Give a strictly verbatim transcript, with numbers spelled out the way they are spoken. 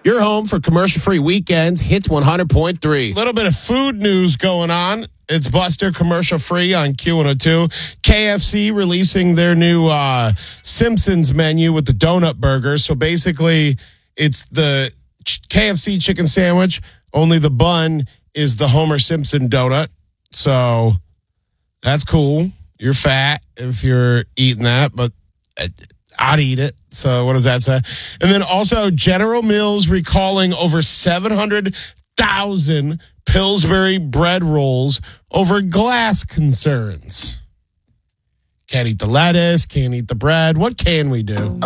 Your home for commercial-free weekends, Hits one hundred point three. A little bit of food news going on. It's Buster commercial-free on Q one oh two. K F C releasing their new uh, Simpsons menu with the donut burger. So basically, it's the K F C chicken sandwich, only the bun is the Homer Simpson donut. So that's cool. You're fat if you're eating that, but I'd eat it. So what does that say? And then also General Mills recalling over seven hundred thousand Pillsbury bread rolls over glass concerns. Can't eat the lettuce, can't eat the bread. What can we do?